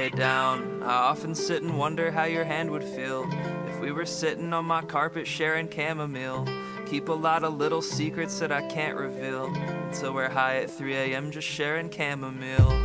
lay down, I often sit and wonder how your hand would feel if we were sitting on my carpet sharing chamomile. Keep a lot of little secrets that I can't reveal until we're high at 3 a.m. just sharing chamomile.